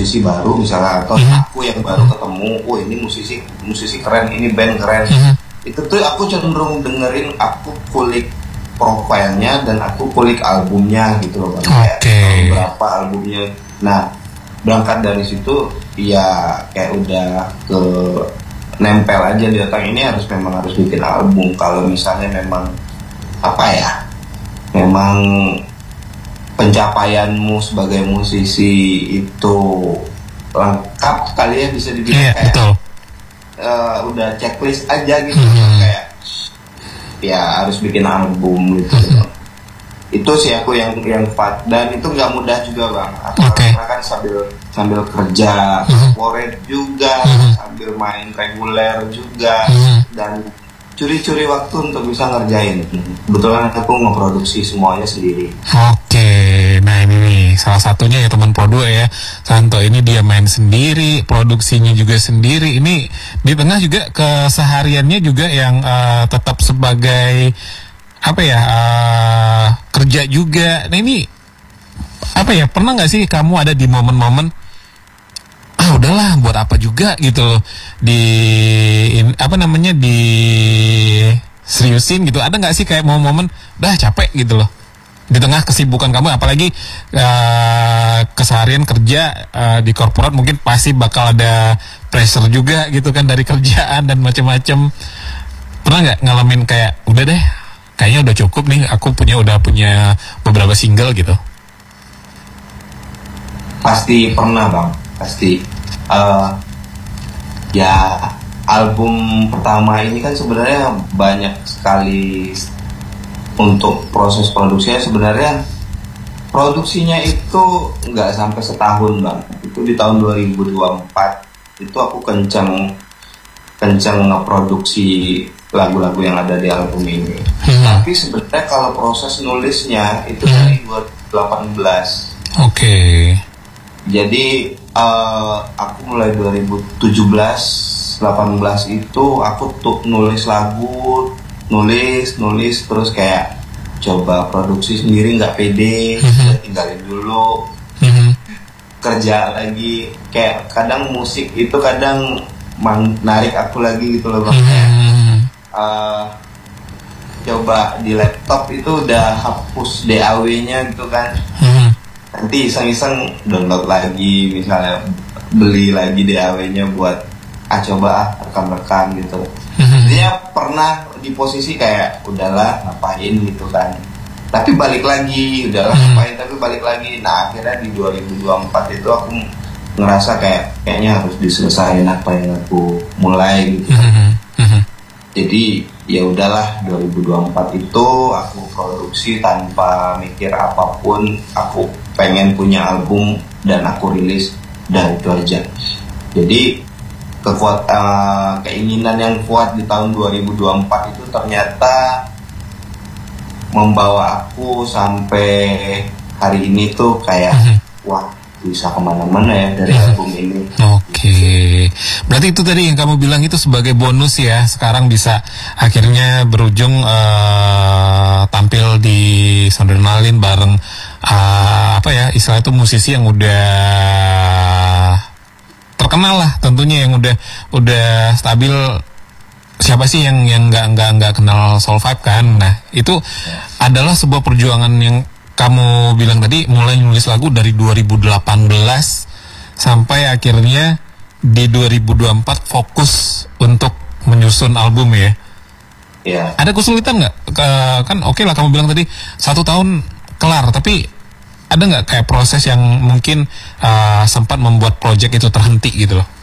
musisi baru misalnya, atau aku yang baru ketemu, oh ini musisi keren, ini band keren, itu tuh aku cenderung dengerin, aku kulik profilnya dan aku kulik albumnya gitu loh Bang. Kayak berapa albumnya. Nah, berangkat dari situ ya kayak udah ke nempel aja di otak, ini memang harus bikin album. Kalau misalnya memang apa ya, memang pencapaianmu sebagai musisi itu lengkap kali ya, bisa dibilang kayak udah checklist aja gitu, kayak ya harus bikin album gitu. Itu sih aku yang dan itu nggak mudah juga Bang. Karena kan sambil kerja corporate juga, sambil main reguler juga, dan curi-curi waktu untuk bisa ngerjain. Kebetulan aku ngeproduksi semuanya sendiri. Nah ini nih salah satunya ya teman Produ ya, Santo ini dia main sendiri, produksinya juga sendiri. Ini di tengah juga kesehariannya juga yang tetap sebagai apa ya, kerja juga. Nah ini apa ya, pernah nggak sih kamu ada di momen-momen udahlah buat apa juga gitu loh, di seriusin gitu? Ada nggak sih kayak momen-momen udah capek gitu loh di tengah kesibukan kamu, apalagi keseharian kerja di korporat, mungkin pasti bakal ada pressure juga gitu kan dari kerjaan dan macam-macam. Pernah nggak ngalamin kayak udah deh kayaknya udah cukup nih, aku udah punya beberapa single gitu? Pasti pernah Bang, pasti. Ya album pertama ini kan sebenarnya banyak sekali untuk proses produksinya. Sebenarnya produksinya itu nggak sampai setahun Bang. Itu di tahun 2024 itu aku kencang ngeproduksi lagu-lagu yang ada di album ini. Tapi sebenarnya kalau proses nulisnya itu dari 2018. Jadi aku mulai 2017-18 itu aku tuh nulis lagu, nulis terus kayak coba produksi sendiri, nggak pede, tinggalin dulu, kerja lagi. Kayak kadang musik itu kadang narik aku lagi gitu loh Bang. Coba di laptop itu udah hapus DAW-nya gitu kan, nanti iseng-iseng download lagi, misalnya beli lagi DAW-nya buat coba rekam-rekam gitu. Dia pernah di posisi kayak udahlah ngapain gitu kan, tapi balik lagi, udahlah ngapain tapi balik lagi. Nah akhirnya di 2024 itu aku ngerasa kayaknya harus diselesain apa yang aku mulai gitu. Jadi ya udahlah, 2024 itu aku produksi tanpa mikir apapun. Aku pengen punya album dan aku rilis, dan itu aja. Jadi keinginan yang kuat di tahun 2024 itu ternyata membawa aku sampai hari ini tuh kayak wah bisa kemana-mana ya dari album ini. Berarti itu tadi yang kamu bilang itu sebagai bonus ya, sekarang bisa akhirnya berujung tampil di Soundernalin bareng istilah itu musisi yang udah terkenal lah tentunya, yang udah stabil. Siapa sih yang nggak kenal Soul Vibe kan? Nah itu adalah sebuah perjuangan yang kamu bilang tadi, mulai nulis lagu dari 2018 sampai akhirnya di 2024 fokus untuk menyusun album ya. Ada kesulitan nggak? Kan oke lah kamu bilang tadi 1 tahun kelar, tapi ada nggak kayak proses yang mungkin sempat membuat project itu terhenti gitu loh?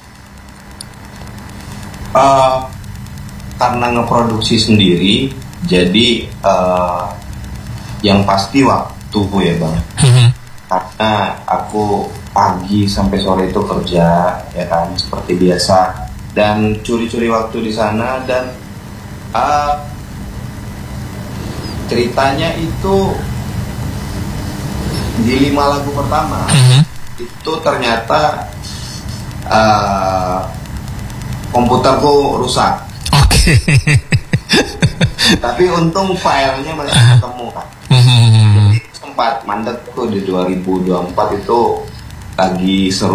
Karena ngeproduksi sendiri, jadi yang pasti waktu ya Bang. Karena aku pagi sampai sore itu kerja ya kan seperti biasa, dan curi-curi waktu di sana. Dan ceritanya itu di 5 lagu pertama itu ternyata komputerku rusak. Tapi untung filenya masih ketemu kan. Jadi sempat mandek tuh di 2024 itu, lagi seru